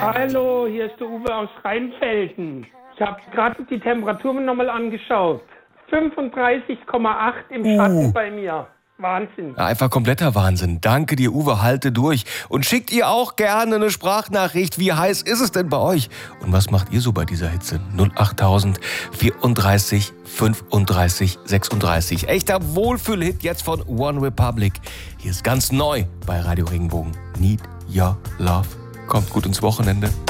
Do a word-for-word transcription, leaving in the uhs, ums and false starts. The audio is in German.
Hallo, hier ist der Uwe aus Rheinfelden. Ich habe gerade die Temperatur nochmal angeschaut. fünfunddreißig Komma acht im Schatten Uh. bei mir. Wahnsinn. Ja, einfach kompletter Wahnsinn. Danke dir, Uwe, halte durch. Und schickt ihr auch gerne eine Sprachnachricht. Wie heiß ist es denn bei euch? Und was macht ihr so bei dieser Hitze? null acht tausend vierunddreißig fünfunddreißig sechsunddreißig. Echter Wohlfühlhit jetzt von One Republic. Hier ist ganz neu bei Radio Regenbogen. Need Your Love. Kommt gut ins Wochenende.